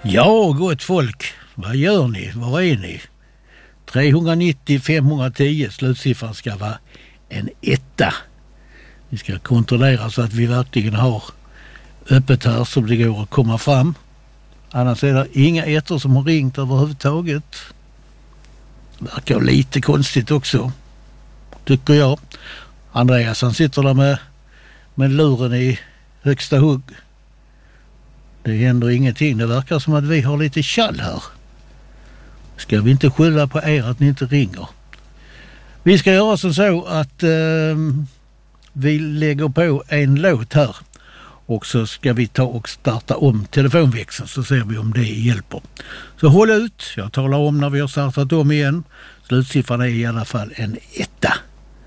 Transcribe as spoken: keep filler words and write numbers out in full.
Ja, gott folk. Vad gör ni? Var är ni? trehundranittio femhundratio, slutsiffran ska vara en etta. Vi ska kontrollera så att vi verkligen har öppet här så det går att komma fram. Annars är det inga ettor som har ringt överhuvudtaget. Verkar lite konstigt också, tycker jag. Andreas han sitter där med, med luren i högsta hugg. Det händer ingenting. Det verkar som att vi har lite kall här. Ska vi inte skylla på er att ni inte ringer? Vi ska göra som så att eh, vi lägger på en låt här. Och så ska vi ta och starta om telefonväxeln så ser vi om det hjälper. Så håll ut. Jag talar om när vi har startat om igen. Slutsiffran är i alla fall en etta.